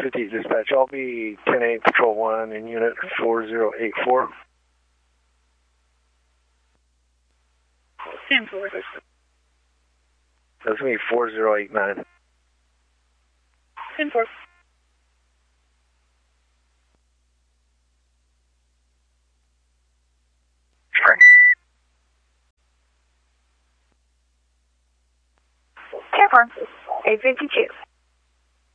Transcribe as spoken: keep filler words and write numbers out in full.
fifty dispatch. I'll be ten eight Patrol one in unit four zero eight four. ten four. That's going to be four zero eight nine. ten four. Spring. ten four. eight fifty-two.